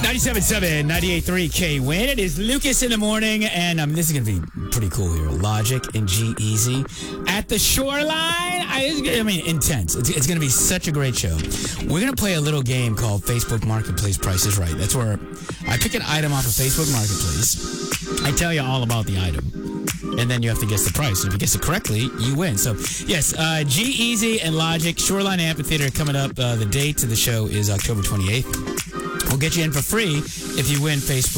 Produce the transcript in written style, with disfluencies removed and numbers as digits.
97.7, 98.3 K-Win. It is Lucas in the morning, and this is going to be pretty cool here. Logic and G-Eazy at the shoreline. Intense. It's going to be such a great show. We're going to play a little game called Facebook Marketplace Price is Right. That's where I pick an item off of Facebook Marketplace. I tell you all about the item, and then you have to guess the price. If you guess it correctly, you win. So, yes, G-Eazy and Logic, Shoreline Amphitheater coming up. The date to the show is October 28th. We'll get you in for free if you win Facebook